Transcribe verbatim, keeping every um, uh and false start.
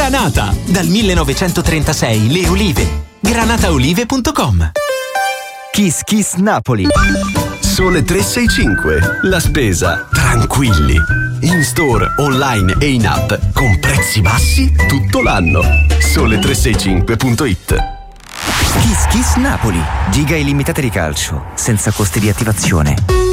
Granata. Dal millenovecentotrentasei le olive. granataolive punto com. Kiss Kiss Napoli. Sole tre sei cinque. La spesa tranquilli. In store, online e in app con prezzi bassi tutto l'anno. Sole tre sei cinque punto it. Kiss Kiss Napoli. Giga illimitate di calcio senza costi di attivazione.